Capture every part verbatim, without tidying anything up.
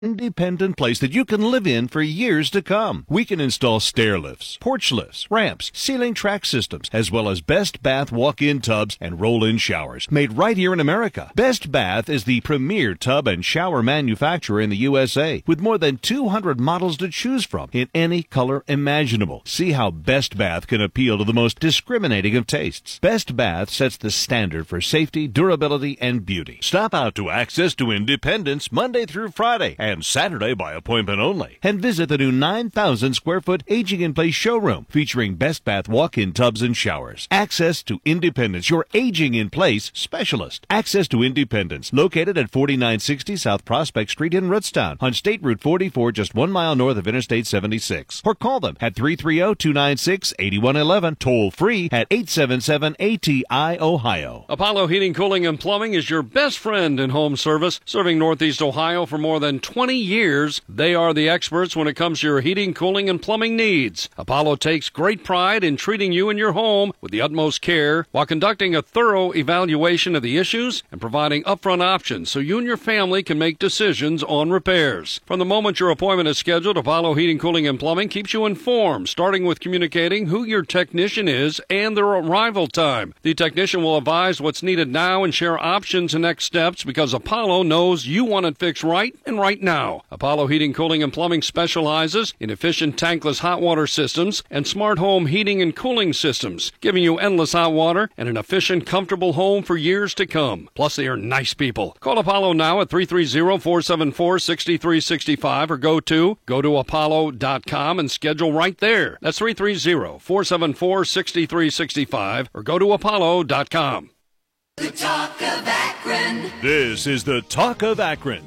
independent place that you can live in for years to come. We can install stair lifts, porch lifts, ramps, ceiling track systems, as well as Best Bath walk-in tubs and roll-in showers, made right here in America. Best Bath is the premier tub and shower manufacturer in the U S A, with more than two hundred models to choose from in any color imaginable. See how Best Bath can appeal to the most discriminating of tastes. Best Bath sets the standard for safety, durability, and beauty. Stop out to Access to Independence Monday through Friday and Saturday by appointment only. And visit the new nine thousand square foot Aging in Place showroom featuring Best Bath walk-in tubs and showers. Access to Independence, your Aging in Place specialist. Access to Independence, located at forty-nine sixty South Prospect Street in Rootstown on State Route forty-four, just one mile north of Interstate seventy-six. Or call them at three three zero, two nine six, eight one one one, toll free at eight seven seven A T I Ohio. Apollo Heating, Cooling, and Plumbing is your best friend in home service, serving Northeast Ohio for more than twenty years. They are the experts when it comes to your heating, cooling, and plumbing needs. Apollo takes great pride in treating you and your home with the utmost care while conducting a thorough evaluation of the issues and providing upfront options so you and your family can make decisions on repairs. From the moment your appointment is scheduled, Apollo Heating, Cooling, and Plumbing keeps you informed, starting with communicating who your technician is and their arrival time. The technician will advise what's needed now and share options and next steps because Apollo knows you want it fixed right and right now. Apollo Heating, Cooling, and Plumbing specializes in efficient tankless hot water systems and smart home heating and cooling systems, giving you endless hot water and an efficient, comfortable home for years to come. Plus, they are nice people. Call Apollo now at three three zero, four seven four, six three six five or go to go to apollo dot com and schedule right there. That's three three zero, four seven four, six three six five or go to apollo dot com. The Talk of Akron. This is the Talk of Akron.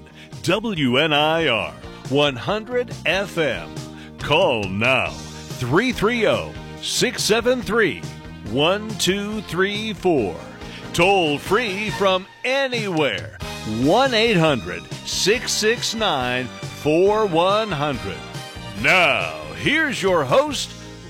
W N I R one hundred F M. Call now three three zero, six seven three, one two three four. Toll free from anywhere. one eight hundred, six six nine, four one zero zero. Now, here's your host,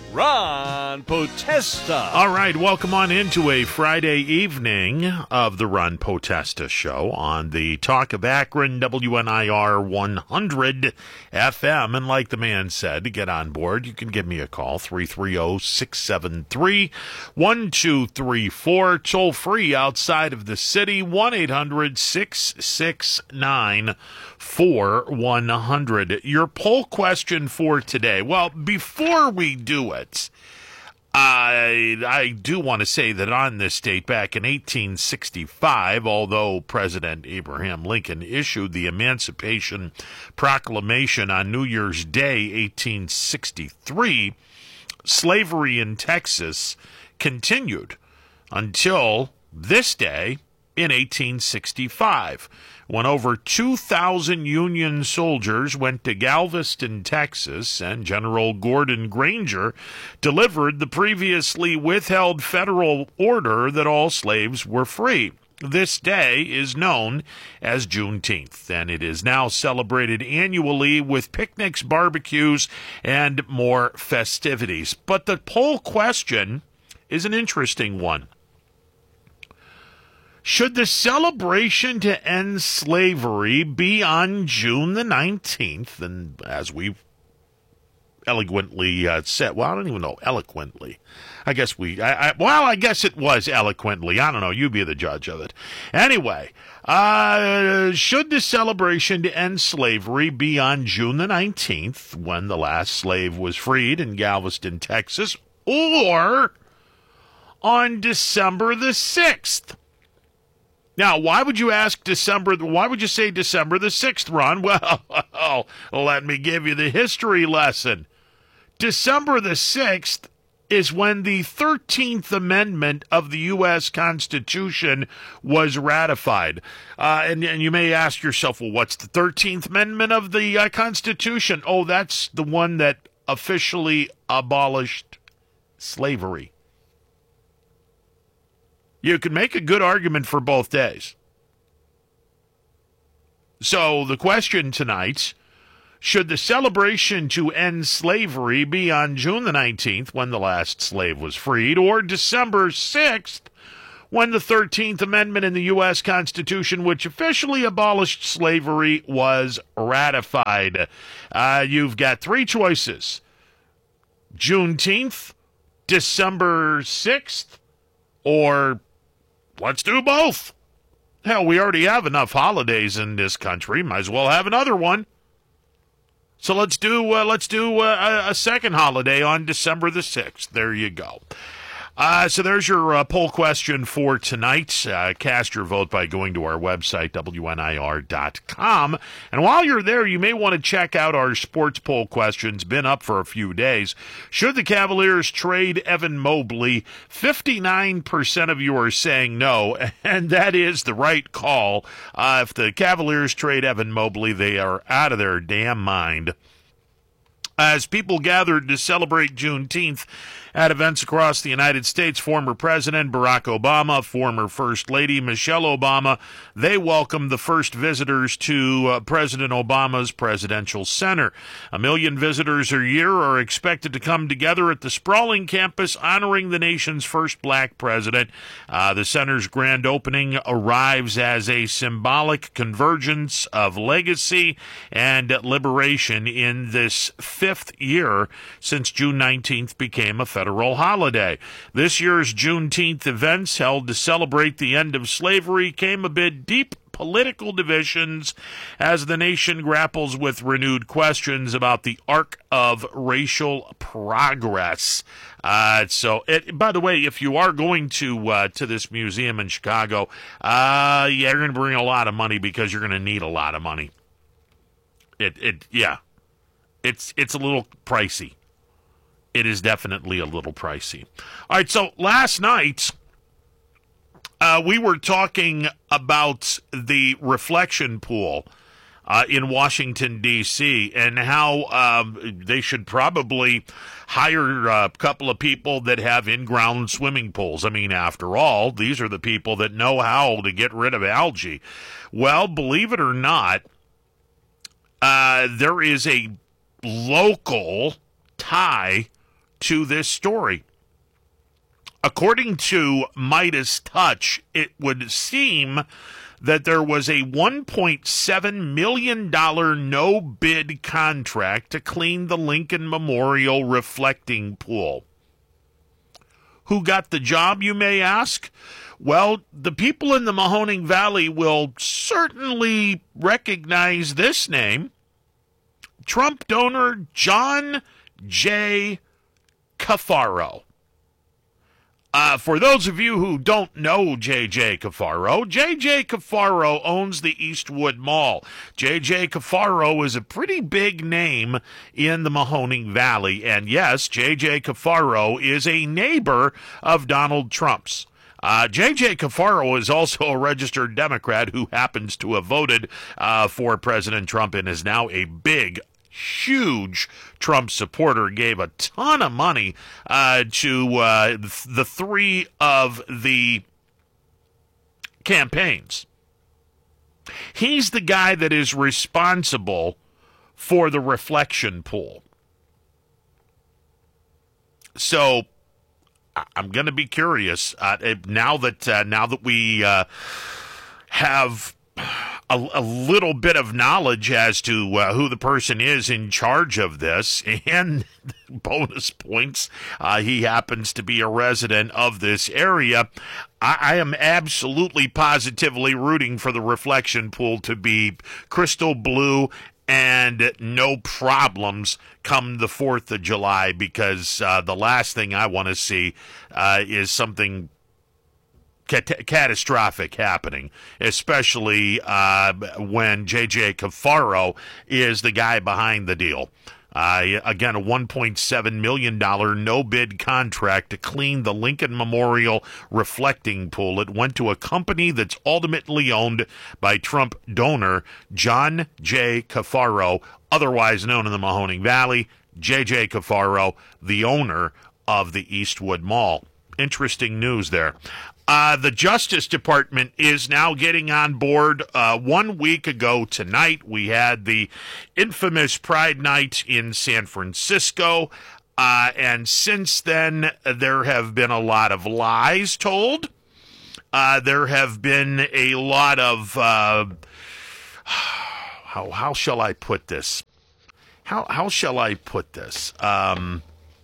Ron Potesta. All right, welcome on into a Friday evening of the Ron Potesta Show on the Talk of Akron, W N I R one hundred F M. And like the man said, to get on board, you can give me a call, three three zero, six seven three, one two three four. Toll free outside of the city, one eight hundred, six six nine, four one zero zero. Your poll question for today. Well, before we do it, I, I do want to say that on this date, back in eighteen sixty-five, although President Abraham Lincoln issued the Emancipation Proclamation on New Year's Day, eighteen sixty-three, slavery in Texas continued until this day in eighteen sixty-five. When over two thousand Union soldiers went to Galveston, Texas, and General Gordon Granger delivered the previously withheld federal order that all slaves were free. This day is known as Juneteenth, and it is now celebrated annually with picnics, barbecues, and more festivities. But the poll question is an interesting one. Should the celebration to end slavery be on June the nineteenth? And as we've eloquently uh, said, well, I don't even know, eloquently. I guess we, I, I, well, I guess it was eloquently. I don't know. You be the judge of it. Anyway, uh, should the celebration to end slavery be on June the nineteenth, when the last slave was freed in Galveston, Texas, or on December the sixth? Now, why would you ask December, why would you say December the sixth, Ron? Well, let me give you the history lesson. December the sixth is when the thirteenth Amendment of the U S Constitution was ratified. Uh, and, and you may ask yourself, well, what's the thirteenth Amendment of the uh, Constitution? Oh, that's the one that officially abolished slavery. You can make a good argument for both days. So the question tonight, should the celebration to end slavery be on June the nineteenth, when the last slave was freed, or December sixth, when the thirteenth Amendment in the U S Constitution, which officially abolished slavery, was ratified. Uh, you've got three choices: Juneteenth, December sixth, or let's do both. Hell, we already have enough holidays in this country. Might as well have another one. So let's do uh, let's do uh, a second holiday on December the sixth. There you go. Uh, so there's your uh, poll question for tonight. Uh, cast your vote by going to our website, W N I R dot com. And while you're there, you may want to check out our sports poll questions. Been up for a few days. Should the Cavaliers trade Evan Mobley? fifty-nine percent of you are saying no, and that is the right call. Uh, if the Cavaliers trade Evan Mobley, they are out of their damn mind. As people gathered to celebrate Juneteenth at events across the United States, former President Barack Obama, former First Lady Michelle Obama, they welcomed the first visitors to uh, President Obama's Presidential Center. A million visitors a year are expected to come together at the sprawling campus honoring the nation's first black president. Uh, the center's grand opening arrives as a symbolic convergence of legacy and liberation in this fifth year since June nineteenth became a federal holiday. This year's Juneteenth events, held to celebrate the end of slavery, came amid deep political divisions as the nation grapples with renewed questions about the arc of racial progress. Uh, so, it, by the way, if you are going to uh, to this museum in Chicago, uh, yeah, you're going to bring a lot of money because you're going to need a lot of money. It, it, yeah, it's it's a little pricey. It is definitely a little pricey. All right, so last night uh, we were talking about the reflection pool uh, in Washington, D C, and how um, they should probably hire a couple of people that have in-ground swimming pools. I mean, after all, these are the people that know how to get rid of algae. Well, believe it or not, uh, there is a local tie to this story. According to Midas Touch, it would seem that there was a one point seven million dollars no-bid contract to clean the Lincoln Memorial reflecting pool. Who got the job, you may ask? Well, the people in the Mahoning Valley will certainly recognize this name. Trump donor John J. Cafaro. Uh, for those of you who don't know J J. Cafaro, J J. Cafaro owns the Eastwood Mall. J J. Cafaro is a pretty big name in the Mahoning Valley. And yes, J J. Cafaro is a neighbor of Donald Trump's. Uh, J J. Cafaro is also a registered Democrat who happens to have voted uh, for President Trump and is now a big huge Trump supporter, gave a ton of money uh, to uh, the three of the campaigns. He's the guy that is responsible for the reflection pool. So I'm going to be curious uh, now that uh, now that we uh, have A, a little bit of knowledge as to uh, who the person is in charge of this, and bonus points, uh, he happens to be a resident of this area. I, I am absolutely positively rooting for the reflection pool to be crystal blue and no problems come the fourth of July, because uh, the last thing I want to see uh, is something Cat- catastrophic happening, especially uh, when J J. Cafaro is the guy behind the deal. Uh, again, a one point seven million dollars no-bid contract to clean the Lincoln Memorial reflecting pool. It went to a company that's ultimately owned by Trump donor John J. Cafaro, otherwise known in the Mahoning Valley, J J. Cafaro, the owner of the Eastwood Mall. Interesting news there. Uh, the Justice Department is now getting on board. Uh, one week ago tonight, we had the infamous Pride Night in San Francisco. Uh, and since then, there have been a lot of lies told. uh, there have been a lot of, uh, how, how shall I put this? How, how shall I put this? Um,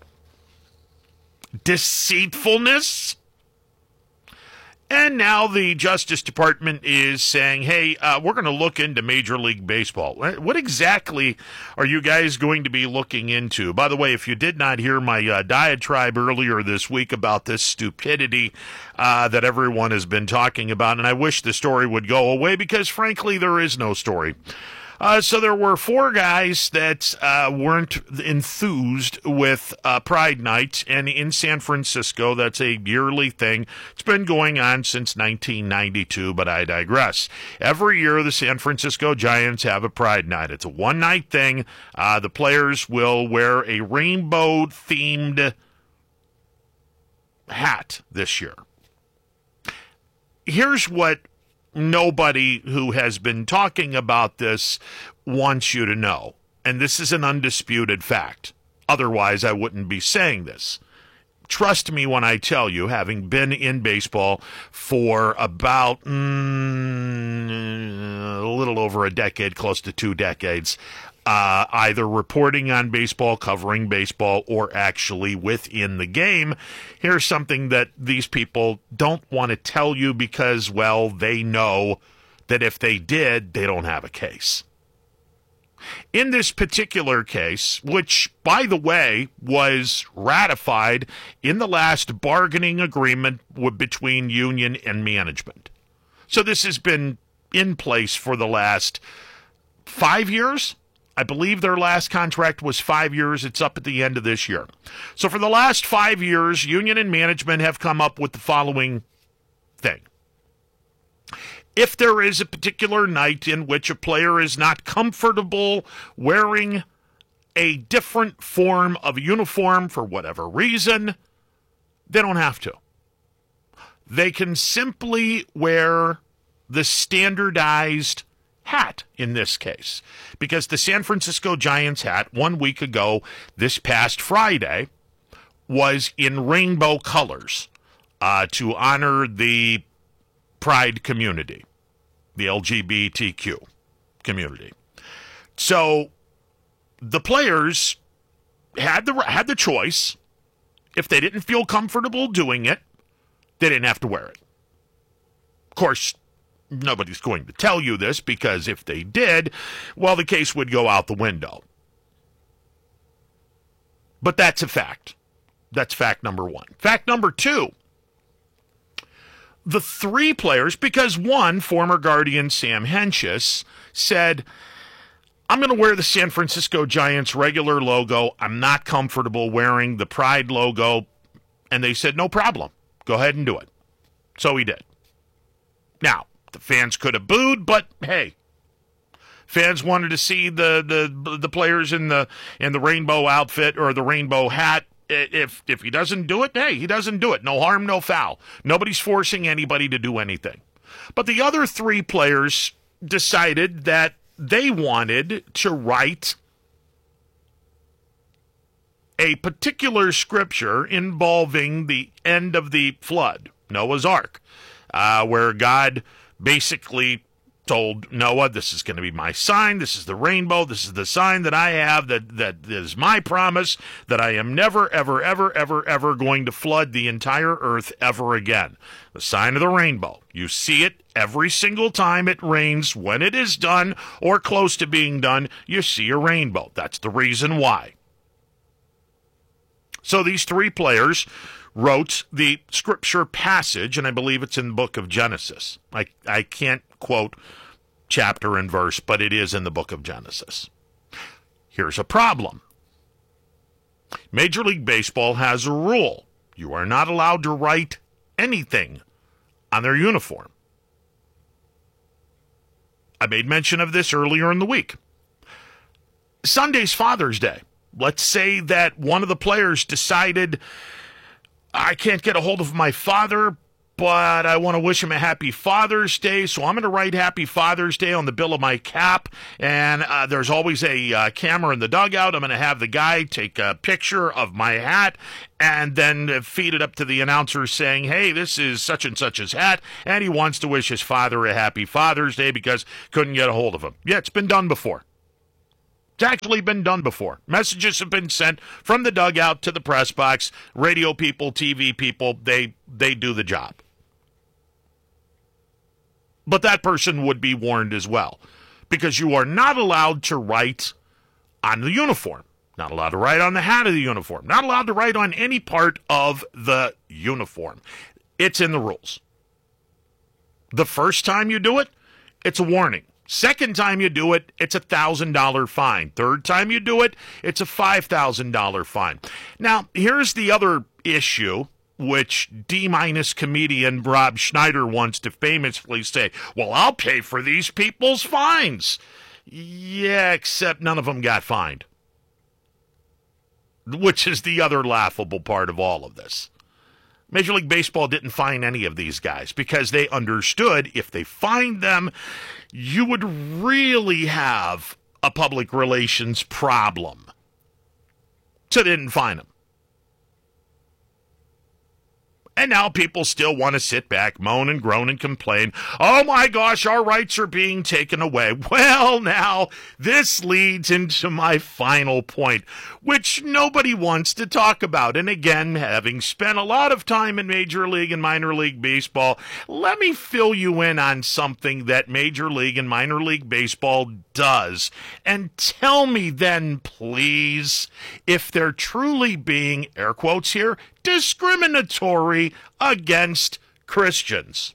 deceitfulness? And now the Justice Department is saying, hey, uh, we're going to look into Major League Baseball. What exactly are you guys going to be looking into? By the way, if you did not hear my uh, diatribe earlier this week about this stupidity uh, that everyone has been talking about, and I wish the story would go away because, frankly, there is no story. Uh, so there were four guys that uh, weren't enthused with uh, Pride Night, and in San Francisco, that's a yearly thing. It's been going on since nineteen ninety-two, but I digress. Every year, the San Francisco Giants have a Pride Night. It's a one-night thing. Uh, the players will wear a rainbow-themed hat this year. Here's what nobody who has been talking about this wants you to know. And this is an undisputed fact. Otherwise, I wouldn't be saying this. Trust me when I tell you, having been in baseball for about mm, a little over a decade, close to two decades, uh, either reporting on baseball, covering baseball, or actually within the game, here's something that these people don't want to tell you because, well, they know that if they did, they don't have a case. In this particular case, which, by the way, was ratified in the last bargaining agreement between union and management. So this has been in place for the last five years. I believe their last contract was five years. It's up at the end of this year. So for the last five years, union and management have come up with the following thing. If there is a particular night in which a player is not comfortable wearing a different form of uniform for whatever reason, they don't have to. They can simply wear the standardized hat in this case, because the San Francisco Giants hat one week ago, this past Friday, was in rainbow colors uh, to honor the Pride community, the L G B T Q community. So the players had the had the choice. If they didn't feel comfortable doing it, they didn't have to wear it. Of course, nobody's going to tell you this because if they did, well, the case would go out the window. But that's a fact. That's fact number one. Fact number two, the three players, because one, former Guardian Sam Hentges, said, I'm going to wear the San Francisco Giants regular logo. I'm not comfortable wearing the Pride logo. And they said, no problem. Go ahead and do it. So he did. Now, the fans could have booed, but hey, fans wanted to see the, the the players in the in the rainbow outfit or the rainbow hat. If if he doesn't do it, hey, he doesn't do it. No harm, no foul. Nobody's forcing anybody to do anything. But the other three players decided that they wanted to write a particular scripture involving the end of the flood, Noah's Ark, uh, where God basically told Noah, this is going to be my sign, this is the rainbow, this is the sign that I have, that, that is my promise, that I am never, ever, ever, ever, ever going to flood the entire earth ever again. The sign of the rainbow. You see it every single time it rains. When it is done or close to being done, you see a rainbow. That's the reason why. So these three players wrote the scripture passage, and I believe it's in the book of Genesis. I, I can't quote chapter and verse, but it is in the book of Genesis. Here's a problem. Major League Baseball has a rule. You are not allowed to write anything on their uniform. I made mention of this earlier in the week. Sunday's Father's Day. Let's say that one of the players decided, I can't get a hold of my father, but I want to wish him a happy Father's Day, so I'm going to write Happy Father's Day on the bill of my cap, and uh, there's always a uh, camera in the dugout. I'm going to have the guy take a picture of my hat and then feed it up to the announcer saying, hey, this is such and such's hat, and he wants to wish his father a happy Father's Day because couldn't get a hold of him. Yeah, it's been done before. It's actually been done before. Messages have been sent from the dugout to the press box. Radio people, T V people, they they do the job. But that person would be warned as well, because you are not allowed to write on the uniform. Not allowed to write on the hat of the uniform. Not allowed to write on any part of the uniform. It's in the rules. The first time you do it, it's a warning. Second time you do it, it's a one thousand dollars fine. Third time you do it, it's a five thousand dollars fine. Now, here's the other issue, which D-minus comedian Rob Schneider wants to famously say, well, I'll pay for these people's fines. Yeah, except none of them got fined. Which is the other laughable part of all of this. Major League Baseball didn't fine any of these guys because they understood if they fined them, you would really have a public relations problem. So they didn't fine them. And now people still want to sit back, moan and groan and complain, oh my gosh, our rights are being taken away. Well, now, this leads into my final point, which nobody wants to talk about. And again, having spent a lot of time in Major League and Minor League Baseball, let me fill you in on something that Major League and Minor League Baseball does. And tell me then, please, if they're truly being, air quotes here, discriminatory against Christians.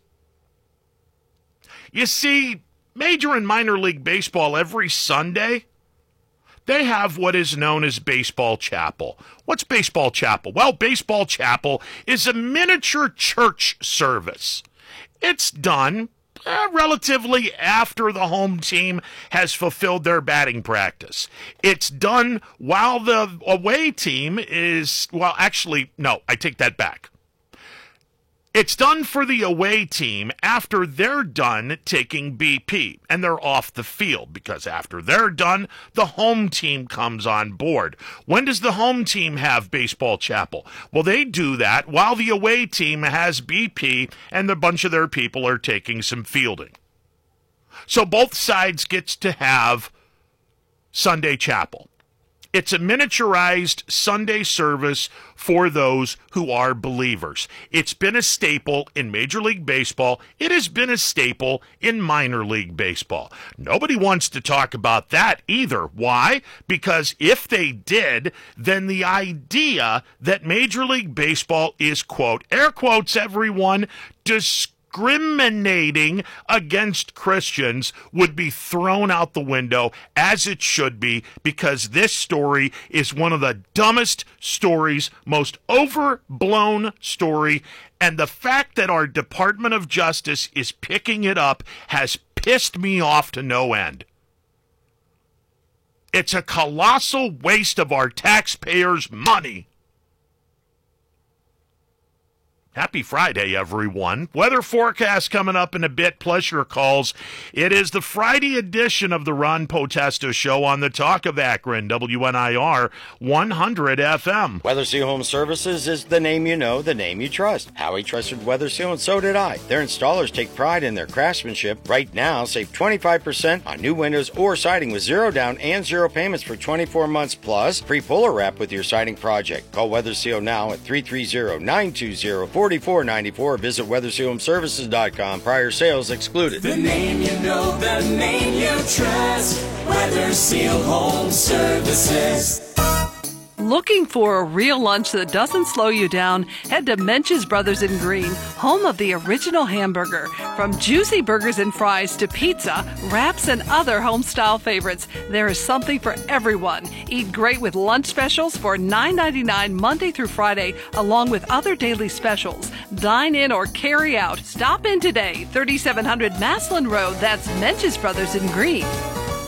You see, Major and Minor League Baseball every Sunday, they have what is known as Baseball Chapel. What's Baseball Chapel? Well, Baseball Chapel is a miniature church service. It's done Uh, relatively after the home team has fulfilled their batting practice. It's done while the away team is, well, actually, no, I take that back. It's done for the away team after they're done taking B P and they're off the field, because after they're done, the home team comes on board. When does the home team have Baseball Chapel? Well, they do that while the away team has B P and a bunch of their people are taking some fielding. So both sides gets to have Sunday Chapel. It's a miniaturized Sunday service for those who are believers. It's been a staple in Major League Baseball. It has been a staple in Minor League Baseball. Nobody wants to talk about that either. Why? Because if they did, then the idea that Major League Baseball is, quote, air quotes, everyone, discriminating discriminating against Christians would be thrown out the window, as it should be, because this story is one of the dumbest stories, most overblown story, and the fact that our Department of Justice is picking it up has pissed me off to no end. It's a colossal waste of our taxpayers' money. Happy Friday, everyone. Weather forecast coming up in a bit, plus your calls. It is the Friday edition of the Ron Potesta Show on the Talk of Akron, W N I R one hundred F M. Weather Seal Home Services is the name you know, the name you trust. Howie trusted Weather Seal, and so did I. Their installers take pride in their craftsmanship. Right now, save twenty-five percent on new windows or siding with zero down and zero payments for twenty-four months, plus free puller wrap with your siding project. Call Weather Seal now at three three zero, nine two zero, four four nine four. Visit weather seal home services dot com. Prior sales excluded. The name you know, the name you trust. Weather Seal Home Services. Looking for a real lunch that doesn't slow you down? Head to Mench's Brothers in Green, home of the original hamburger. From juicy burgers and fries to pizza, wraps, and other home-style favorites, there is something for everyone. Eat great with lunch specials for nine ninety-nine Monday through Friday, along with other daily specials. Dine in or carry out. Stop in today, thirty-seven hundred Maslin Road. That's Mench's Brothers in Green.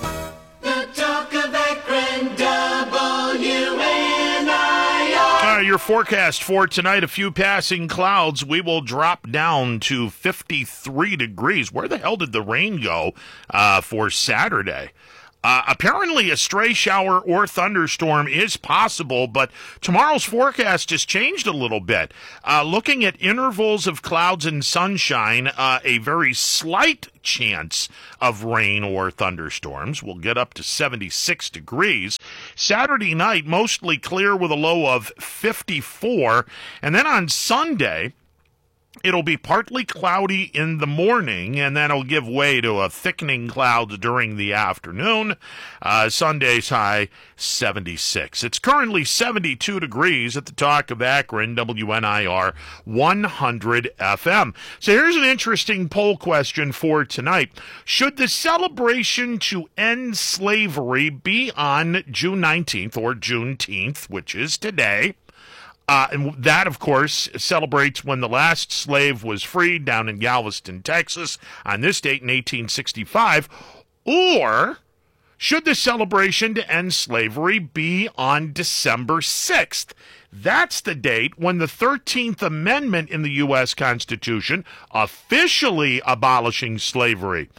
The Talk of Akron, W N I R. Uh, your your forecast for tonight. A few passing clouds. We will drop down to fifty-three degrees. Where the hell did the rain go uh, for Saturday? Uh, apparently, a stray shower or thunderstorm is possible, but tomorrow's forecast has changed a little bit. Uh, looking at intervals of clouds and sunshine, uh, a very slight chance of rain or thunderstorms. We'll get up to seventy-six degrees. Saturday night, mostly clear with a low of fifty-four. And then on Sunday, it'll be partly cloudy in the morning, and then it'll give way to a thickening clouds during the afternoon. Uh, Sunday's high, seventy-six. It's currently seventy-two degrees at the Talk of Akron, W N I R one hundred F M. So here's an interesting poll question for tonight. Should the celebration to end slavery be on June nineteenth or Juneteenth, which is today? Uh, and that, of course, celebrates when the last slave was freed down in Galveston, Texas, on this date in eighteen sixty-five. Or should the celebration to end slavery be on December sixth? That's the date when the thirteenth Amendment in the U S Constitution officially abolishing slavery.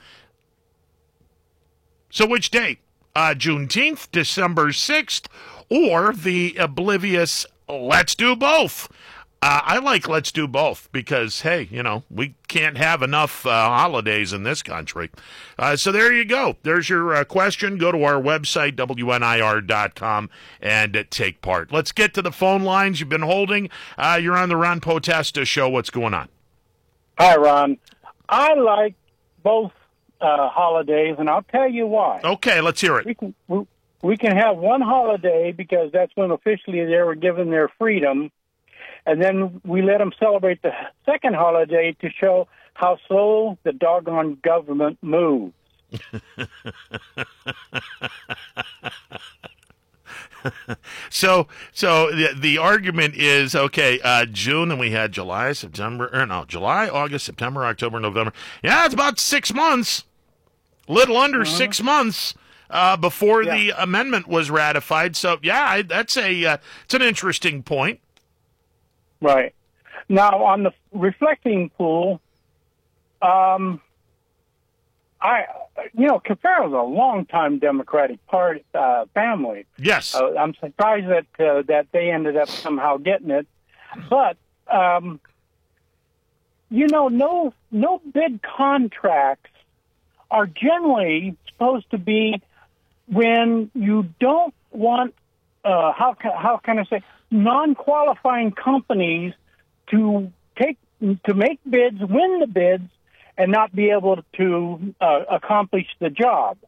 So which date? Uh, Juneteenth, December sixth, or the oblivious let's do both? Uh, I like let's do both because, hey, you know, we can't have enough uh, holidays in this country. Uh, so there you go. There's your uh, question. Go to our website, W N I R dot com, and uh, take part. Let's get to the phone lines you've been holding. Uh, you're on the Ron Potesta Show. What's going on? Hi, Ron. I like both uh, holidays, and I'll tell you why. Okay, let's hear it. We can, we, we can have one holiday because that's when officially they were given their freedom, and then we let them celebrate the second holiday to show how slow the doggone government moves. so, so the, the argument is, okay, uh, June, and we had July, September, or no, July, August, September, October, November. Yeah, it's about six months, little under uh-huh. six months. Uh, before yeah. the amendment was ratified. So, yeah, that's a uh, it's an interesting point. Right. Now, on the reflecting pool, um, I, you know, Cafaro's a long-time Democratic Party uh, family. Yes. Uh, I'm surprised that uh, that they ended up somehow getting it. But, um, you know, no no bid contracts are generally supposed to be when you don't want, uh, how can, how can I say, non-qualifying companies to take to make bids, win the bids, and not be able to uh, accomplish the job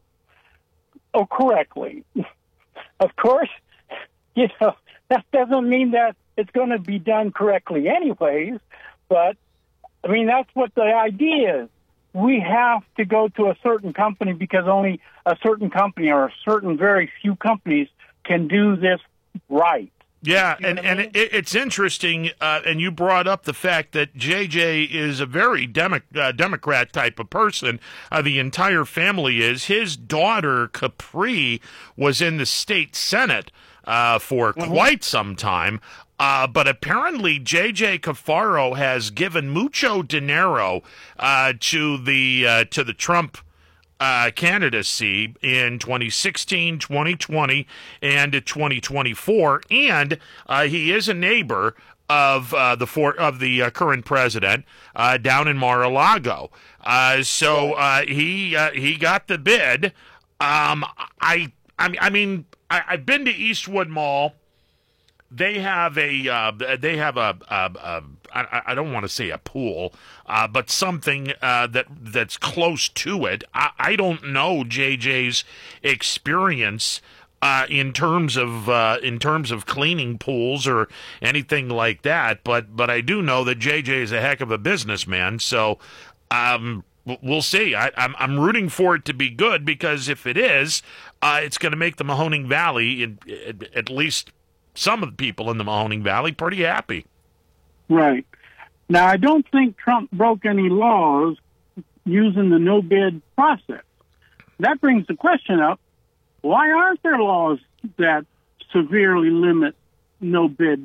oh, correctly. Of course, you know, that doesn't mean that it's going to be done correctly anyways, but, I mean, that's what the idea is. We have to go to a certain company because only a certain company or a certain very few companies can do this right. Yeah, and, and it, it's interesting, uh, and you brought up the fact that J J is a very Demo- uh, Democrat type of person. Uh, the entire family is. His daughter, Capri, was in the state Senate uh, for mm-hmm. quite some time. Uh, but apparently J J Cafaro has given mucho dinero uh, to the uh, to the Trump uh, candidacy in twenty sixteen, twenty twenty, and twenty twenty-four, and uh, he is a neighbor of uh, the for, of the uh, current president uh, down in Mar-a-Lago. Uh, so uh, he uh, he got the bid. Um, I I mean I, I've been to Eastwood Mall. They have a, uh, they have a, a, a I, I don't want to say a pool, uh, but something uh, that that's close to it. I, I don't know J J's experience uh, in terms of uh, in terms of cleaning pools or anything like that, but but I do know that J J is a heck of a businessman. So um, we'll see. I, I'm I'm rooting for it to be good because if it is, uh, it's going to make the Mahoning Valley, in, at, at least some of the people in the Mahoning Valley, pretty happy. Right. Now, I don't think Trump broke any laws using the no-bid process. That brings the question up, why aren't there laws that severely limit no-bid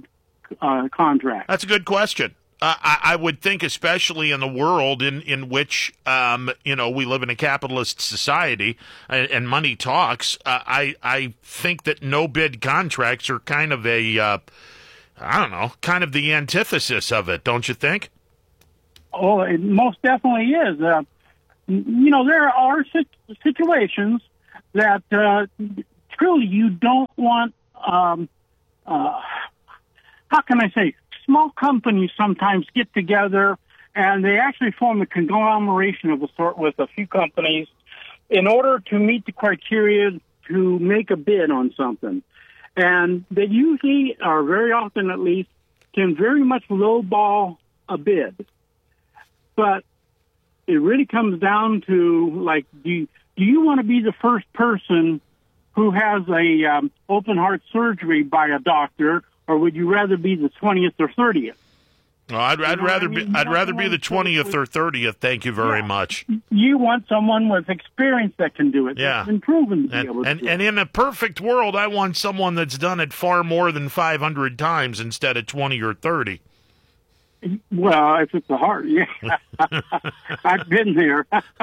uh, contract? That's a good question. Uh, I, I would think, especially in the world in in which um, you know we live in a capitalist society and, and money talks. Uh, I I think that no bid contracts are kind of a uh, I don't know, kind of the antithesis of it, don't you think? Oh, it most definitely is. Uh, you know, there are sit- situations that uh, truly you don't want. Um, uh, how can I say? Small companies sometimes get together and they actually form a conglomeration of a sort with a few companies in order to meet the criteria to make a bid on something. And they usually, or very often at least, can very much lowball a bid. But it really comes down to, like, do you, do you want to be the first person who has a um, open heart surgery by a doctor, or would you rather be the twentieth or thirtieth? Well, I'd, I'd rather I mean? be I'd You rather know, be the twentieth or thirtieth. Thank you very Yeah. much. You want someone with experience that can do it. Yeah. That's been proven to be And, able to and do and it. in a perfect world, I want someone that's done it far more than five hundred times instead of twenty or thirty. Well, if it's a heart, yeah. I've been there.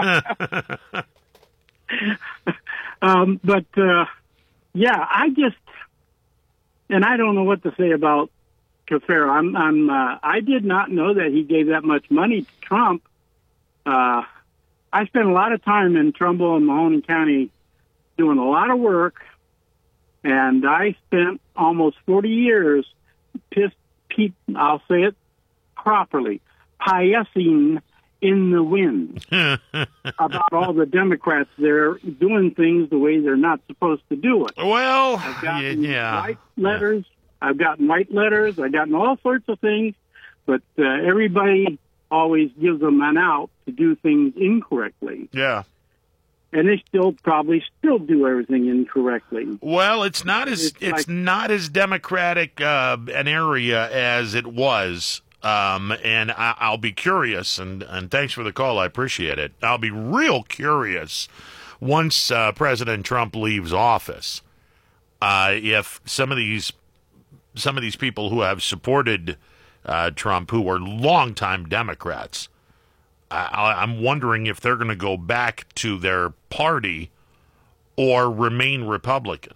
um, but, uh, yeah, I just, and I don't know what to say about Cafaro. I'm, I'm, uh, I did not know that he gave that much money to Trump. Uh, I spent a lot of time in Trumbull and Mahoney County doing a lot of work, and I spent almost forty years pissed, pe- I'll say it properly, pissing in the wind about all the Democrats there doing things the way they're not supposed to do it. Well, I've gotten yeah. white letters. I've gotten white letters. I've gotten all sorts of things, but uh, everybody always gives them an out to do things incorrectly. Yeah. And they still probably still do everything incorrectly. Well, it's not as it's, It's like- not as democratic uh, an area as it was. Um, and I, I'll be curious, and, and thanks for the call. I appreciate it. I'll be real curious once uh, President Trump leaves office, uh, if some of these some of these people who have supported uh, Trump, who were longtime Democrats, I, I'm wondering if they're going to go back to their party or remain Republican.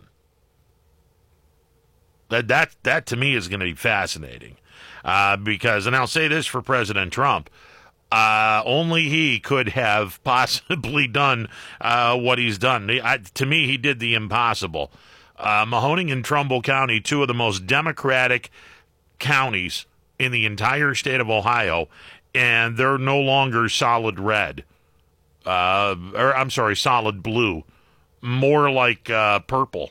That that that to me is going to be fascinating. Uh, because, and I'll say this for President Trump, uh, only he could have possibly done uh, what he's done. I, to me, he did the impossible. Uh, Mahoning and Trumbull County, two of the most Democratic counties in the entire state of Ohio, and they're no longer solid red. Uh, or I'm sorry, solid blue. More like uh, purple,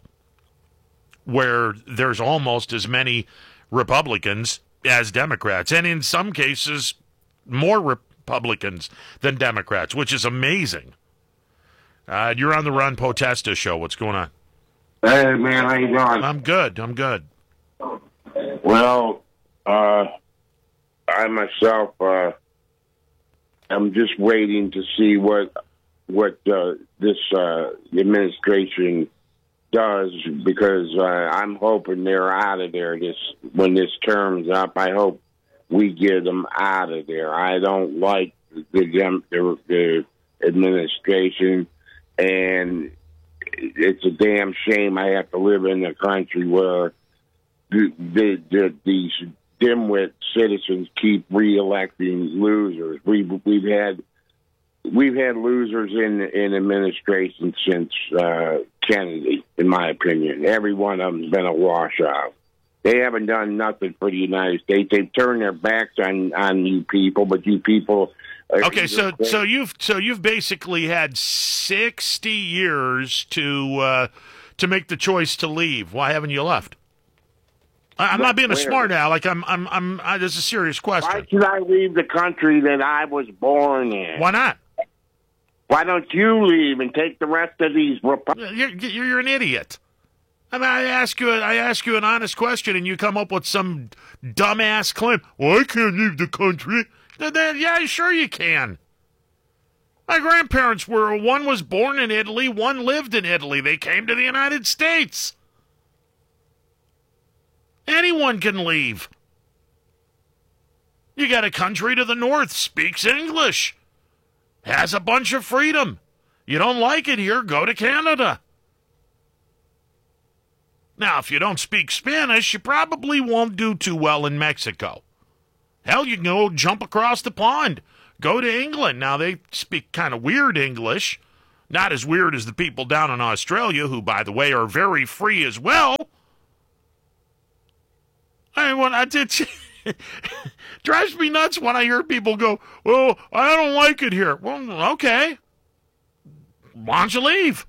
where there's almost as many Republicans as Democrats, and in some cases, more Republicans than Democrats, which is amazing. Uh, you're on the Ron Potesta show. What's going on? Hey, man, how you doing? I'm good. I'm good. Well, uh, I myself, uh, I'm just waiting to see what what uh, this uh, administration does, because uh, I'm hoping they're out of there this when this term's up. I hope we get them out of there. I don't like the the, the administration, and it's a damn shame I have to live in a country where the, the, the, these dimwit citizens keep reelecting losers. We've we've had we've had losers in in administration since uh, Kennedy, in my opinion. Every one of them's been a washout. They haven't done nothing for the United States. They've turned their backs on, on you people, but you people. Are, Okay, so so you've so you've basically had sixty years to uh, to make the choice to leave. Why haven't you left? I, I'm not being a Where? smart aleck. I'm I'm I'm. I, this is a serious Why question. should I leave the country that I was born in? Why not? Why don't you leave and take the rest of these Republicans? You're, you're you're an idiot. I mean, I ask you I ask you an honest question, and you come up with some dumbass claim. Well, I can't leave the country. Then, then, yeah, sure you can. My grandparents were, one was born in Italy, one lived in Italy. They came to the United States. Anyone can leave. You got a country to the north, speaks English, has a bunch of freedom. You don't like it here, go to Canada. Now, if you don't speak Spanish, you probably won't do too well in Mexico. Hell, you can go jump across the pond. Go to England. Now, they speak kind of weird English. Not as weird as the people down in Australia, who, by the way, are very free as well. I mean, when I did, drives me nuts when I hear people go, well, I don't like it here. Well, okay. Why don't you leave?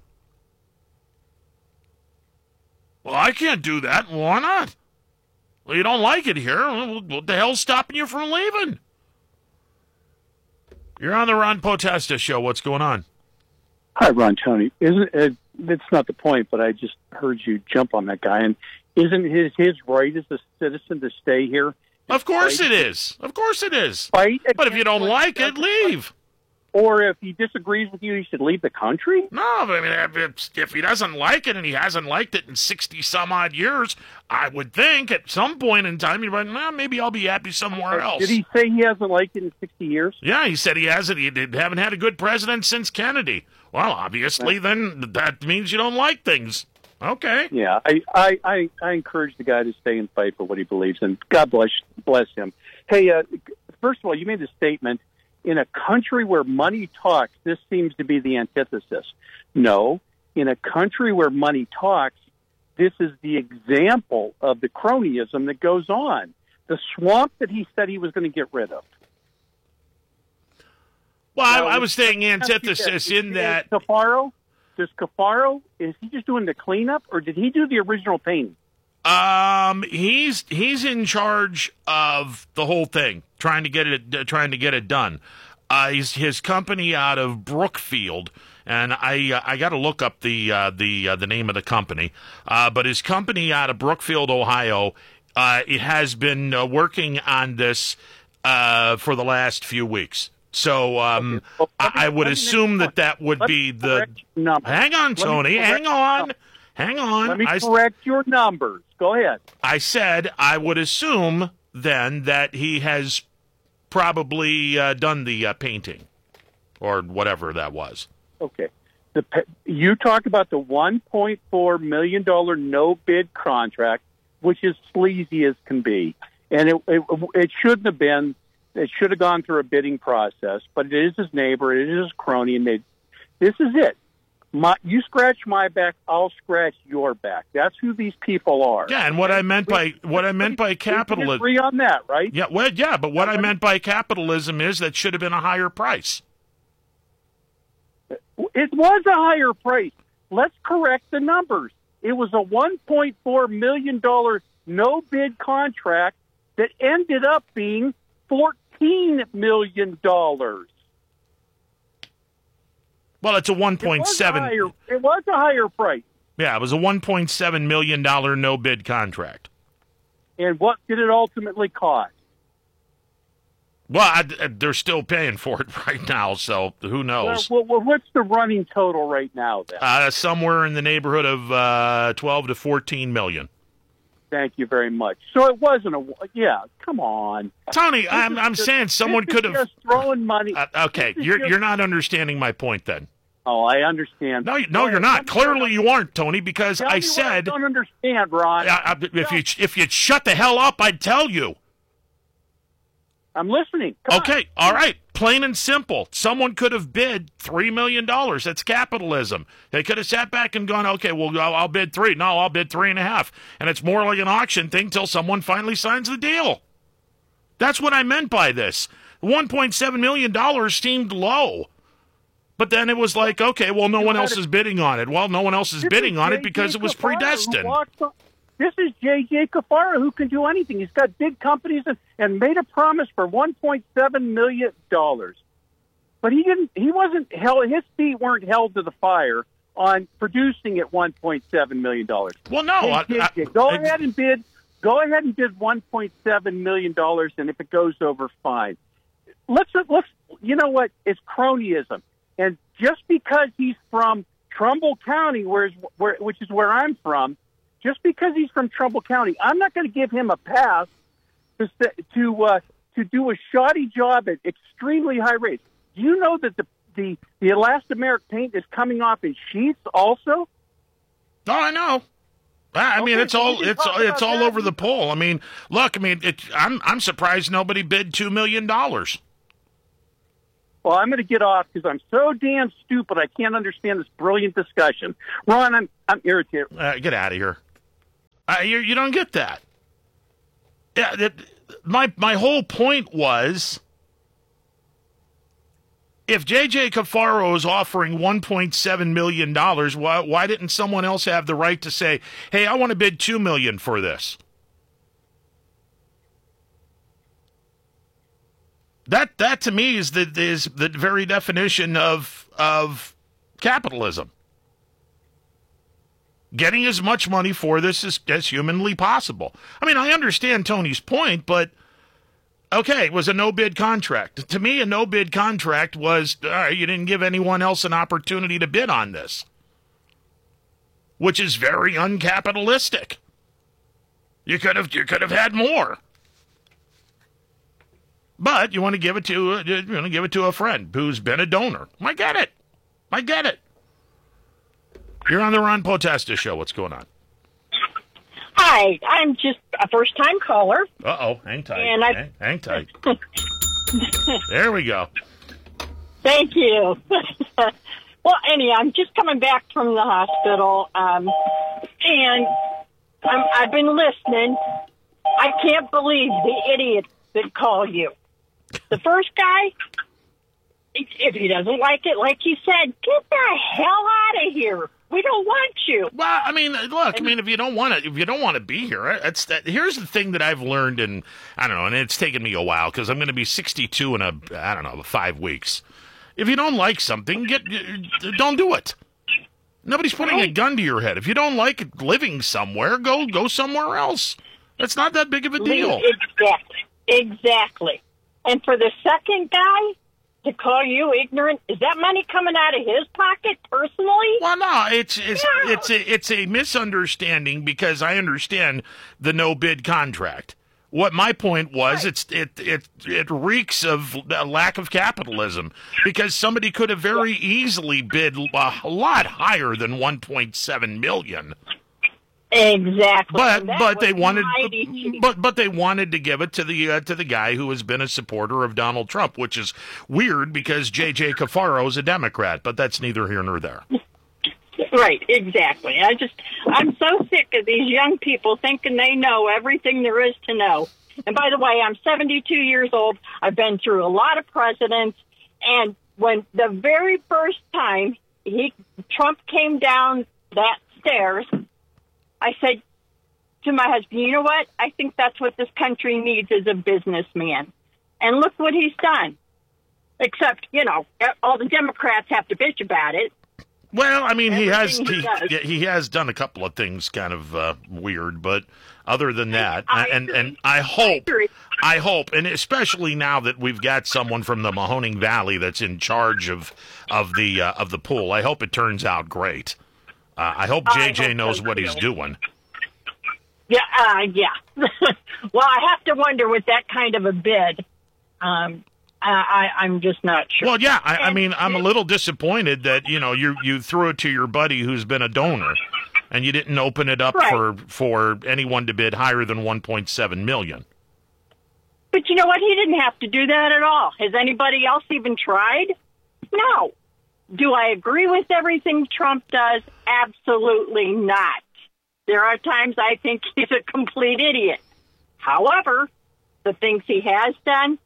Well, I can't do that. Why not? Well, you don't like it here. What the hell's stopping you from leaving? You're on the Ron Potesta show. What's going on? Hi, Ron Tony. Isn't it, it's not the point, but I just heard you jump on that guy. And isn't his his right as a citizen to stay here? Of course it is. Of course it is. Fight but if you don't like it, leave. Or if he disagrees with you, he should leave the country? No, I mean, if, if he doesn't like it, and he hasn't liked it in sixty some odd years, I would think at some point in time, you'd be like, well, maybe I'll be happy somewhere else. Did he say he hasn't liked it in sixty years? Yeah, he said he hasn't. He did, haven't had a good president since Kennedy. Well, obviously, then that means you don't like things. Okay. Yeah, I, I, I, I encourage the guy to stay and fight for what he believes in. God bless bless him. Hey, uh, first of all, you made a statement. In a country where money talks, this seems to be the antithesis. No, in a country where money talks, this is the example of the cronyism that goes on. The swamp that he said he was going to get rid of. Well, now, I, I was saying antithesis in that... Cafaro? Does Cafaro, is he just doing the cleanup, or did he do the original painting? Um, he's he's in charge of the whole thing, trying to get it uh, trying to get it done. Uh, he's his company out of Brookfield, and I uh, I got to look up the uh, the uh, the name of the company. Uh, but his company out of Brookfield, Ohio, uh, it has been uh, working on this uh, for the last few weeks. So um, okay. well, I, I would assume that that would Let be the. Hang on, Let Tony. Hang on. Hang on. Let me I, correct your numbers. Go ahead. I said I would assume then that he has probably uh, done the uh, painting or whatever that was. Okay. The you talk about the one point four million dollars no-bid contract, which is sleazy as can be. And it, it, it shouldn't have been. It should have gone through a bidding process, but it is his neighbor. It is his crony. And they, this is it. My, you scratch my back, I'll scratch your back. That's who these people are. Yeah, and what I meant by what I meant by capitalism. Agree on that, right? Yeah, well, yeah, but what I meant by capitalism is that should have been a higher price. It was a higher price. Let's correct the numbers. It was a one point four million dollars no bid contract that ended up being fourteen million dollars. Well, it's a one point seven. It, it was a higher price. Yeah, it was a one point seven million dollars no-bid contract. And what did it ultimately cost? Well, I, they're still paying for it right now, so who knows? Well, well, what's the running total right now, then? Uh, somewhere in the neighborhood of uh, twelve to fourteen million. Thank you very much. So it wasn't a yeah. Come on, Tony. This I'm I'm just, saying someone could have just throwing money. Uh, okay, you're just, you're not understanding my point then. Oh, I understand. No, you, no, you're not. Clearly, you aren't, Tony, because Tell I me said what I don't understand, Ron. Uh, if you if you'd shut the hell up, I'd tell you. I'm listening. Come okay, on. all right. Plain and simple. Someone could have bid three million dollars. That's capitalism. They could have sat back and gone, okay, well, I'll, I'll bid three. No, I'll bid three and a half. And it's more like an auction thing till someone finally signs the deal. That's what I meant by this. one point seven million dollars seemed low. But then it was like, okay, well, no one else is bidding on it. Well, no one else is bidding on it because it was predestined. This is J J Cafaro, who can do anything. He's got big companies and, and made a promise for one point seven million dollars. But he didn't. He wasn't held. His feet weren't held to the fire on producing at one point seven million dollars. Well, no. Hey, I, J J, I, go I, ahead and bid. Go ahead and bid one point seven million dollars, and if it goes over, fine. Let's let's. You know what? It's cronyism, and just because he's from Trumbull County, where, where which is where I'm from. Just because he's from Trumbull County, I'm not going to give him a pass to to uh, to do a shoddy job at extremely high rates. Do you know that the the, the elastomeric paint is coming off in sheets also? Oh, I know. I mean, Okay, it's so all we can it's talk it's about all that. over the poll. I mean, look, I mean, it, I'm I'm surprised nobody bid two million dollars. Well, I'm going to get off because I'm so damn stupid. I can't understand this brilliant discussion. Ron, I'm I'm irritated. Uh, get out of here. Uh, you you don't get that. Yeah, that, my my whole point was, if J J Cafaro is offering one point seven million dollars, why why didn't someone else have the right to say, "Hey, I want to bid two million dollars for this"? That that to me is the is the very definition of of capitalism. Getting as much money for this as, as humanly possible. I mean, I understand Tony's point, but okay, it was a no-bid contract. To me, a no-bid contract was, all right, you didn't give anyone else an opportunity to bid on this, which is very uncapitalistic. You could have you could have had more. But you want to give it to uh, you want to give it to a friend who's been a donor. I get it. I get it. You're on the Ron Potesta show. What's going on? Hi, I'm just a first-time caller. Uh oh, hang tight. And I- hang, hang tight. There we go. Thank you. Well, anyhow, I'm just coming back from the hospital, um, and I'm, I've been listening. I can't believe the idiots that call you. The first guy, if he doesn't like it, like you said, get the hell out of here. We don't want you. Well, I mean, look, I mean, if you don't want to, if you don't want to be here, that's that. Here's the thing that I've learned, in I don't know, and it's taken me a while because I'm going to be sixty-two in a, I don't know, five weeks. If you don't like something, get, don't do it. Nobody's putting a gun to your head. If you don't like living somewhere, go go somewhere else. That's not that big of a deal. Exactly. Exactly. And for the second guy to call you ignorant, is that money coming out of his pocket personally? Well, no, it's it's No. it's a, it's a misunderstanding because I understand the no bid contract. What my point was, it's it it it reeks of a lack of capitalism because somebody could have very easily bid a lot higher than one point seven million. Exactly. But And that but they was wanted mighty cheap. but but they wanted to give it to the uh, to the guy who has been a supporter of Donald Trump, which is weird because J J Cafaro is a Democrat, but that's neither here nor there. Right, exactly. I just, I'm so sick of these young people thinking they know everything there is to know. And by the way, I'm seventy-two years old. I've been through a lot of presidents. And when the very first time he Trump came down that stairs, I said to my husband, you know what? I think that's what this country needs is a businessman. And look what he's done. Except, you know, all the Democrats have to bitch about it. Well, I mean, he has Everything he, he does. he has done a couple of things kind of uh, weird, but other than that, I and agree. and I hope agree. I hope, and especially now that we've got someone from the Mahoning Valley that's in charge of of the uh, of the pool, I hope it turns out great. Uh, I hope I J J hope knows so, what he's too. doing. Yeah, uh, yeah. Well, I have to wonder with that kind of a bid. Um, I, I, I'm just not sure. Well, yeah, I, I And- mean, I'm a little disappointed that you know you you threw it to your buddy who's been a donor, and you didn't open it up Right. for for anyone to bid higher than one point seven million. But you know what? He didn't have to do that at all. Has anybody else even tried? No. Do I agree with everything Trump does? Absolutely not. There are times I think he's a complete idiot. However, the things he has done,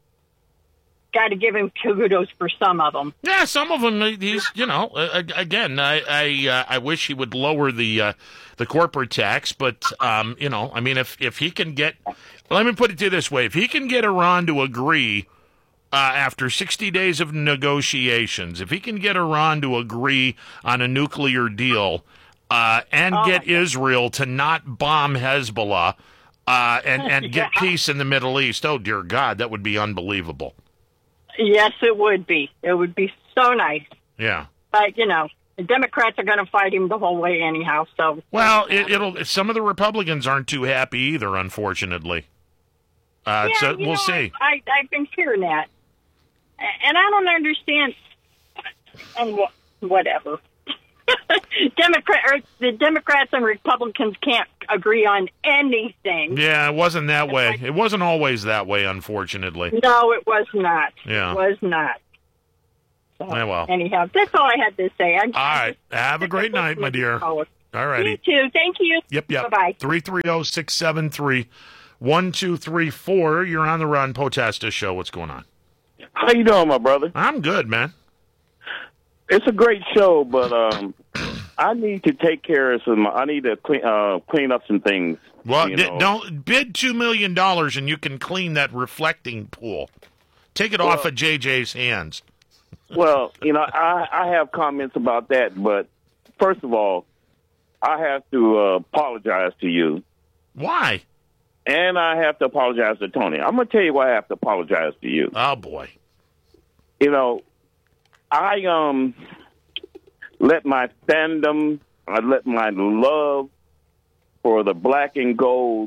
got to give him kudos for some of them. Yeah, some of them. He's, you know, uh, again, I I, uh, I wish he would lower the uh, the corporate tax, but um, you know, I mean, if if he can get, let me put it to you this way: if he can get Iran to agree uh, after sixty days of negotiations, if he can get Iran to agree on a nuclear deal uh, and Oh, get Israel to not bomb Hezbollah uh, and and get Yeah. peace in the Middle East, oh dear God, that would be unbelievable. Yes, it would be. It would be so nice. Yeah. But, you know, the Democrats are going to fight him the whole way anyhow. So, Well, it, it'll. Some of the Republicans aren't too happy either, unfortunately. Uh, yeah, so you we'll know, see. I, I, I've been hearing that. And I don't understand. And wh- whatever. Democrat, or the Democrats and Republicans can't agree on anything. Yeah, it wasn't that way. It wasn't always that way, unfortunately. No, it was not. Yeah. It was not. So, Yeah, well. anyhow, that's all I had to say. I, All right. Have a great night, my dear. All righty. You too. Thank you. Yep, yep. Bye-bye. three three zero, six seven three, one two three four. You're on the Ron Potesta Show. What's going on? How you doing, my brother? I'm good, man. It's a great show, but um, I need to take care of some. I need to clean uh, clean up some things. Well, you d- know. don't bid two million dollars and you can clean that reflecting pool. Take it Well- off of J J's hands. Well, you know, I, I have comments about that, but first of all, I have to uh, apologize to you. Why? And I have to apologize to Tony. I'm going to tell you why I have to apologize to you. Oh, boy. You know, I um let my fandom, I let my love for the black and gold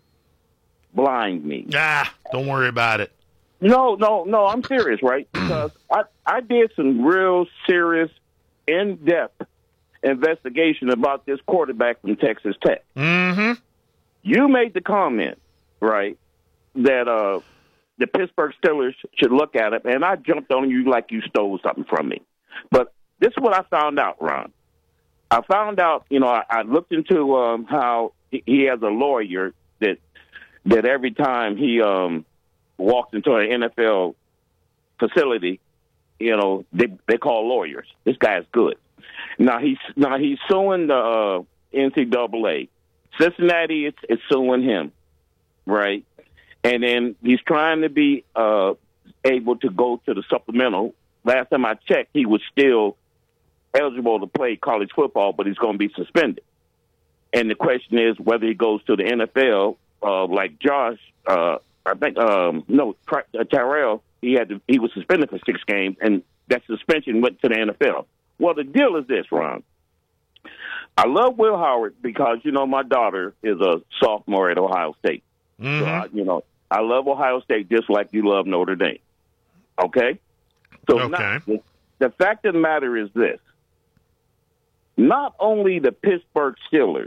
blind me. Ah, don't worry about it. No, no, no, I'm serious, right? Because I, I did some real serious, in-depth investigation about this quarterback from Texas Tech. Mm-hmm. You made the comment, right, that uh, the Pittsburgh Steelers should look at it, and I jumped on you like you stole something from me. But this is what I found out, Ron. I found out, you know, I, I looked into um, how he, he has a lawyer that that every time he um, walks into an N F L facility, you know, they they call lawyers. This guy's good. Now he's now he's suing the uh, N C double A. Cincinnati is, is suing him, right? And then he's trying to be uh, able to go to the supplemental. Last time I checked, he was still eligible to play college football, but he's going to be suspended. And the question is whether he goes to the N F L, uh, like Josh. Uh, I think um, no, Ty- Tyrell. He had to, he was suspended for six games, and that suspension went to the N F L. Well, the deal is this, Ron. I love Will Howard because, you know, my daughter is a sophomore at Ohio State. Mm-hmm. So, I, you know, I love Ohio State just like you love Notre Dame. Okay? So Okay. now, the, the fact of the matter is this. Not only the Pittsburgh Steelers,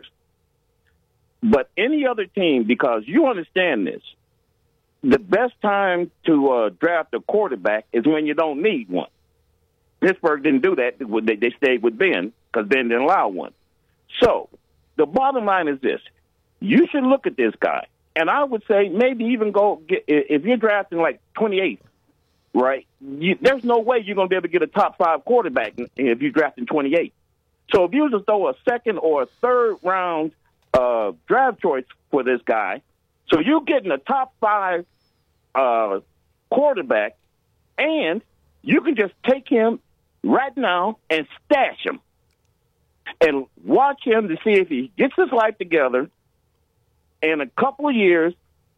but any other team, because you understand this, the best time to uh, draft a quarterback is when you don't need one. Pittsburgh didn't do that. They, they stayed with Ben because Ben didn't allow one. So the bottom line is this. You should look at this guy. And I would say maybe even go get, if you're drafting like twenty-eighth, right, you, there's no way you're going to be able to get a top five quarterback if you're drafting twenty-eighth. So if you were to throw a second or a third round uh, draft choice for this guy, so you're getting a top five uh, quarterback, and you can just take him right now and stash him and watch him to see if he gets his life together. In a couple of years,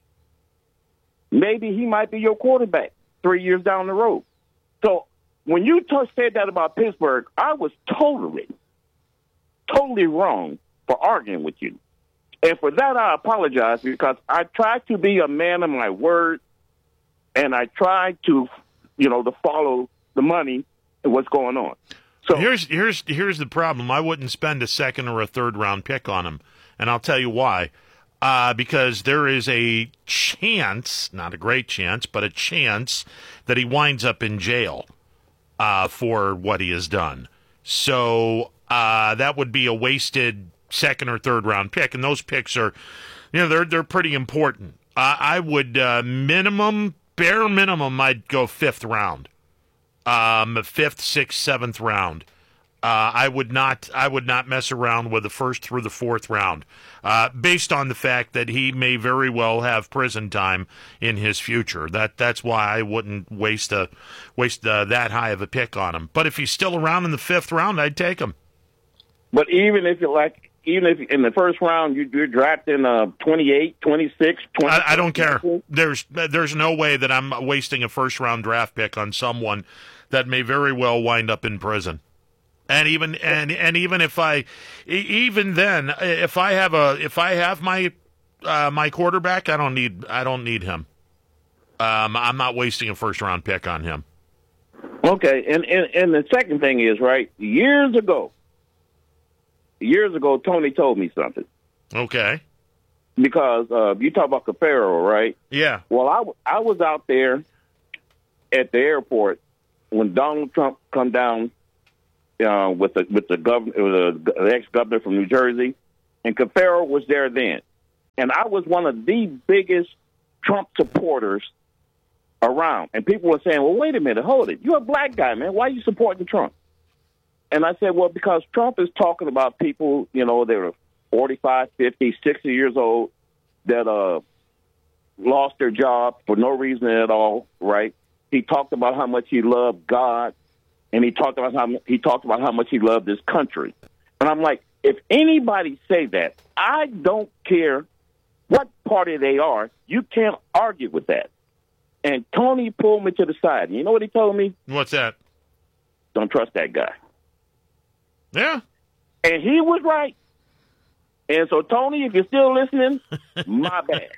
maybe he might be your quarterback three years down the road. So when you t- said that about Pittsburgh, I was totally, totally wrong for arguing with you. And for that, I apologize because I try to be a man of my word, and I try to, you know, to follow the money and what's going on. So here's here's here's the problem. I wouldn't spend a second or a third round pick on him, and I'll tell you why. Uh, because there is a chance, not a great chance, but a chance that he winds up in jail uh, for what he has done. So uh, that would be a wasted second or third round pick, and those picks are, you know, they're they're pretty important. Uh, I would uh, minimum, bare minimum, I'd go fifth round, um, fifth, sixth, seventh round. Uh, I would not. I would not mess around with the first through the fourth round, uh, based on the fact that he may very well have prison time in his future. That that's why I wouldn't waste a waste uh, that high of a pick on him. But if he's still around in the fifth round, I'd take him. But even if you're like, even if in the first round you, you're drafting uh, twenty-eight, twenty-six, twenty. I, I don't care. There's there's no way that I'm wasting a first round draft pick on someone that may very well wind up in prison. And even and and even if I, even then, if I have a if I have my uh, my quarterback, I don't need I don't need him. Um, I'm not wasting a first-round pick on him. Okay, and, and and the second thing is, right, years ago, years ago, Tony told me something. Okay. Because uh, you talk about Cafaro, right? Yeah. Well, I, I was out there at the airport when Donald Trump come down uh, with the with the governor, the, the ex-governor from New Jersey, and Cafaro was there then, and I was one of the biggest Trump supporters around. And people were saying, "Well, wait a minute, hold it. You're a black guy, man. Why are you supporting Trump?" And I said, "Well, because Trump is talking about people, you know, that are forty-five, fifty, sixty years old that uh, lost their job for no reason at all, right? He talked about how much he loved God, and he talked about how he talked about how much he loved his country." And I'm like, if anybody say that, I don't care what party they are, you can't argue with that. And Tony pulled me to the side. And you know what he told me? What's that? Don't trust that guy. Yeah. And he was right. And so, Tony, if you're still listening, my bad.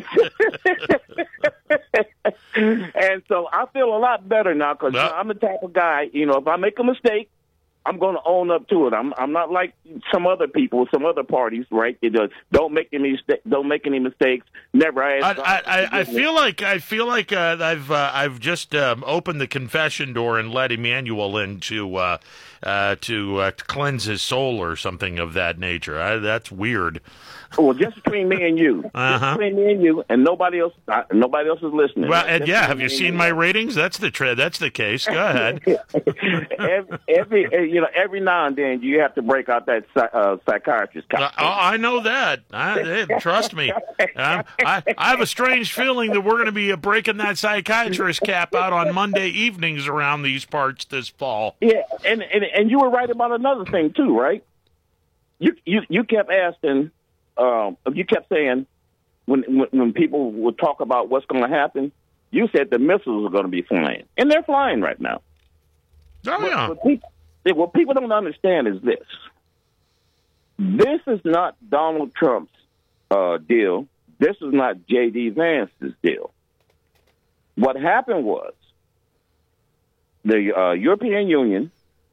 And so I feel a lot better now because Well- you know, I'm the type of guy, you know, if I make a mistake, I'm going to own up to it. I'm I'm not like some other people, some other parties, right? You know, don't make any mistake, don't make any mistakes. Never ask. I, I, I, I feel like I feel like uh, I've uh, I've just um, opened the confession door and let Emmanuel in to uh, uh, to, uh, to cleanse his soul or something of that nature. I, that's weird. Well, just between me and you, Uh-huh. just between me and you, and nobody else, uh, nobody else is listening. Well, Right? and Just yeah, between have you me and seen my ratings? That's the tra- That's the case. Go ahead. every, every you know every now and then you have to break out that psy- uh, psychiatrist Uh, costume. oh, I know that. I, eh, trust me. Um, I, I have a strange feeling that we're going to be uh, breaking that psychiatrist cap out on Monday evenings around these parts this fall. Yeah, and, and and you were right about another thing too, right? You you you kept asking, um, you kept saying when, when when people would talk about what's going to happen, you said the missiles are going to be flying, and they're flying right now. Oh What- yeah. What people, what people don't understand is this: this is not Donald Trump's uh, deal. This is not J D. Vance's deal. What happened was the uh, European Union,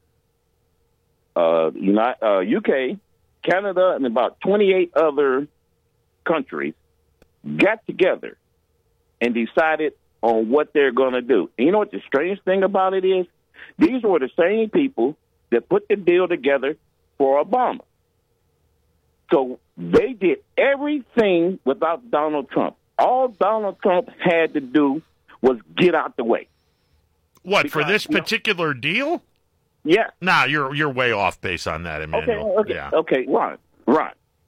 uh, United, uh, U K, Canada, and about twenty-eight other countries got together and decided on what they're going to do. And you know what the strange thing about it is? These were the same people that put the deal together for Obama. So they did everything without Donald Trump. All Donald Trump had to do was get out the way. What, for Because, this you know- particular deal? Yeah. Nah, you're you're way off base on that, Okay, Emmanuel. okay, Yeah. okay, Ron, Ron.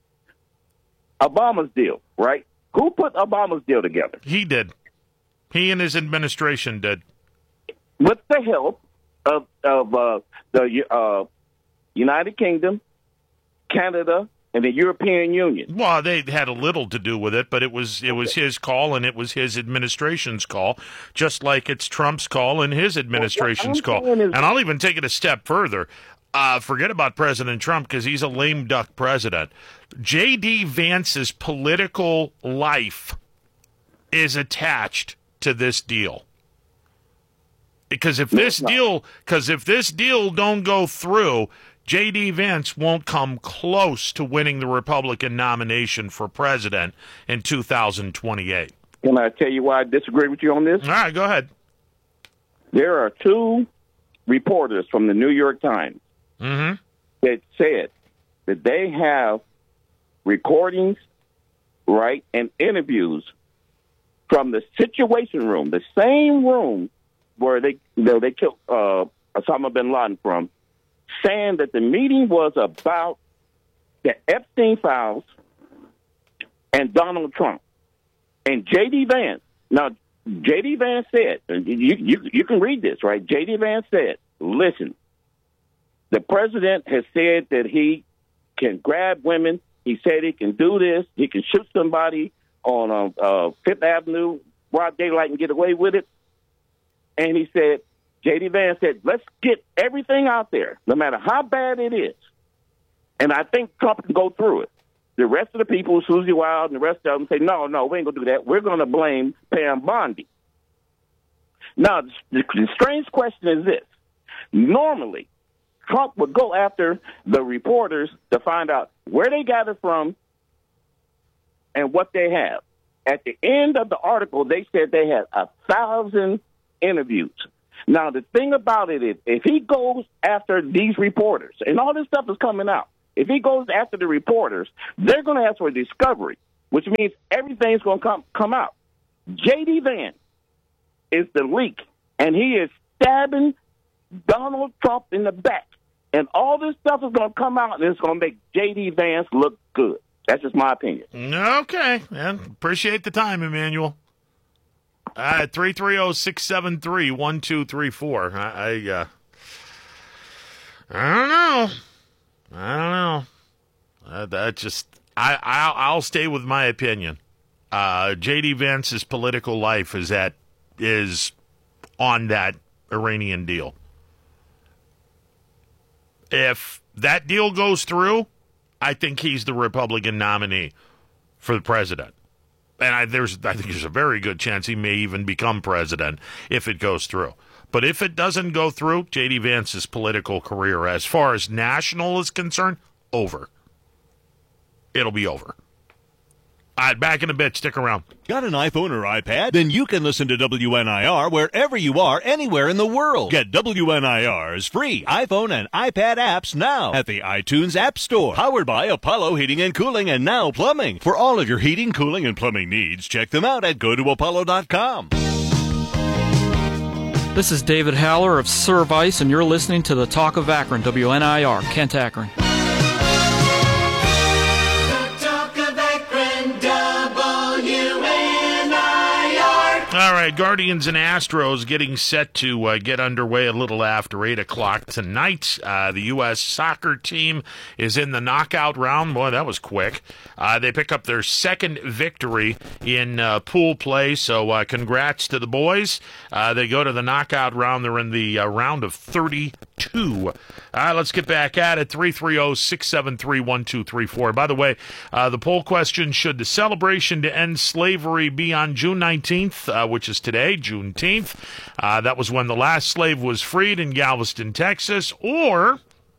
Obama's deal, right? Who put Obama's deal together? He did. He and his administration did. With the help of of uh, the uh, United Kingdom, Canada, and the European Union. Well, they had a little to do with it, but it was it was his call and it was his administration's call, just like it's Trump's call and his administration's Well, what I'm call. saying is- And I'll even take it a step further. Uh, forget about President Trump because he's a lame duck president. J D. Vance's political life is attached to this deal. Because if this deal, because if this deal don't go through, J D. Vance won't come close to winning the Republican nomination for president in two thousand twenty-eight. Can I tell you why I disagree with you on this? All right, go ahead. There are two reporters from the New York Times Mm-hmm. that said that they have recordings, right, and interviews from the Situation Room, the same room where they you know, they killed uh, Osama bin Laden from, saying that the meeting was about the Epstein files and Donald Trump and J D. Vance. Now, J D. Vance said, and you, you you can read this, right? J D. Vance said, "Listen, the president has said that he can grab women. He said he can do this. He can shoot somebody on uh, uh, Fifth Avenue, broad daylight, and get away with it." And he said, J D. Vance said, "Let's get everything out there, no matter how bad it is." And I think Trump can go through it. The rest of the people, Susie Wild and the rest of them, say, no, no, we ain't going to do that. We're going to blame Pam Bondi. Now, the, the strange question is this. Normally, Trump would go after the reporters to find out where they got it from and what they have. At the end of the article, they said they had a thousand interviews. Now, the thing about it is, if he goes after these reporters, and all this stuff is coming out, if he goes after the reporters, they're going to ask for a discovery, which means everything's going to come come out. J D. Vance is the leak, and he is stabbing Donald Trump in the back. And all this stuff is going to come out, and it's going to make J D. Vance look good. That's just my opinion. Okay. And appreciate the time, Emmanuel. Uh, three three zero, six seven three, one two three four. I, I, uh, I don't know. I don't know. Uh, that just, I, I'll, I'll stay with my opinion. Uh, J D. Vance's political life is at, is on that Iranian deal. If that deal goes through, I think he's the Republican nominee for the president. And I, there's, I think there's a very good chance he may even become president if it goes through. But if it doesn't go through, J D. Vance's political career, as far as national is concerned, over. It'll be over. All right, back in a bit. Stick around. Got an iPhone or iPad? Then you can listen to W N I R wherever you are, anywhere in the world. Get W N I R's free iPhone and iPad apps now at the iTunes App Store. Powered by Apollo Heating and Cooling and Now Plumbing. For all of your heating, cooling, and plumbing needs, check them out at go to apollo dot com. This is David Haller of Service, and you're listening to the Talk of Akron, W N I R, Kent, Akron. All right, Guardians and Astros getting set to uh, get underway a little after eight o'clock tonight. Uh, the U S soccer team is in the knockout round. Boy, that was quick. Uh, they pick up their second victory in uh, pool play, so uh, congrats to the boys. Uh, they go to the knockout round. They're in the uh, round of thirty-two. All right, let's get back at it. three three zero, six seven three, one two three four. By the way, uh, the poll question, should the celebration to end slavery be on June nineteenth, uh, which is today, Juneteenth? Uh, that was when the last slave was freed in Galveston, Texas, or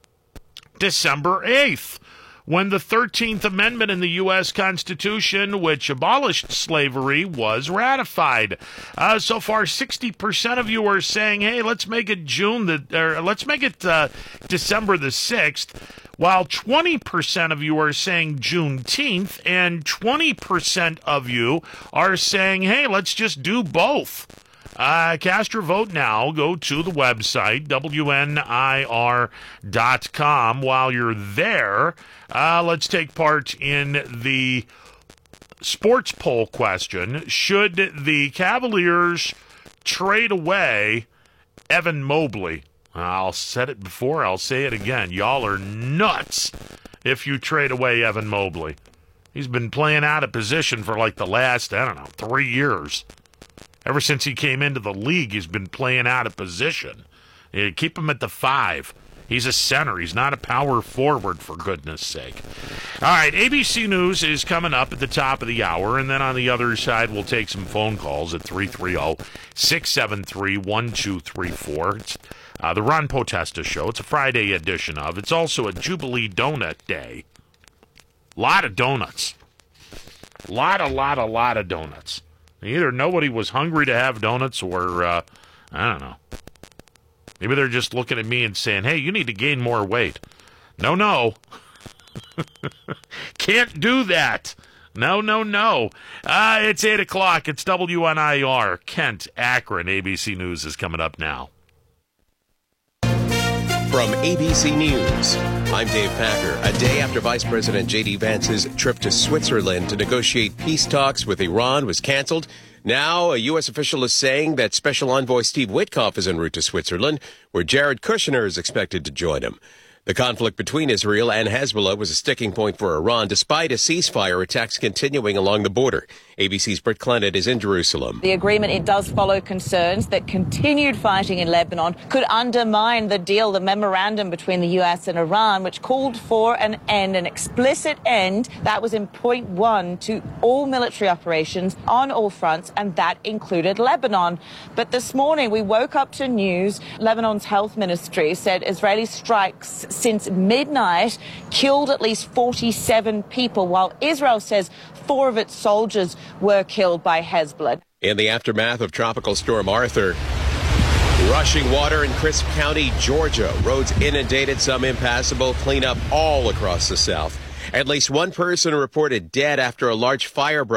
December eighth, when the thirteenth Amendment in the U S Constitution, which abolished slavery, was ratified. Uh, so far, sixty percent of you are saying, hey, let's make it June, the, or let's make it uh, December the sixth, while twenty percent of you are saying Juneteenth, and twenty percent of you are saying, hey, let's just do both. Uh, cast your vote now. Go to the website, W N I R dot com. While you're there, uh, let's take part in the sports poll question. Should the Cavaliers trade away Evan Mobley? I'll said it before, I'll say it again. Y'all are nuts if you trade away Evan Mobley. He's been playing out of position for like the last, I don't know, three years. Ever since he came into the league, he's been playing out of position. You keep him at the five. He's a center. He's not a power forward, for goodness sake. All right, A B C News is coming up at the top of the hour, and then on the other side, we'll take some phone calls at three three zero, six seven three, one two three four. It's uh, the Ron Potesta Show. It's a Friday edition of. It's also a Jubilee Donut Day. Lot of donuts. Lot, a lot, a lot of donuts. Either nobody was hungry to have donuts or, uh, I don't know. Maybe they're just looking at me and saying, hey, you need to gain more weight. No, no. Can't do that. No, no, no. Uh, it's eight o'clock. It's W N I R. Kent, Akron. A B C News is coming up now. From A B C News, I'm Dave Packer. A day after Vice President J D. Vance's trip to Switzerland to negotiate peace talks with Iran was canceled, now a U S official is saying that Special Envoy Steve Witkoff is en route to Switzerland, where Jared Kushner is expected to join him. The conflict between Israel and Hezbollah was a sticking point for Iran, despite a ceasefire attacks continuing along the border. A B C's Britt Clennett is in Jerusalem. The agreement, it does follow concerns that continued fighting in Lebanon could undermine the deal, the memorandum between the U S and Iran, which called for an end, an explicit end. That was in point one to all military operations on all fronts, and that included Lebanon. But this morning we woke up to news. Lebanon's health ministry said Israeli strikes since midnight killed at least forty-seven people, while Israel says four of its soldiers were killed by Hezbollah. In the aftermath of Tropical Storm Arthur, rushing water in Crisp County, Georgia. Roads inundated, some impassable, cleanup all across the South. At least one person reported dead after a large fire broke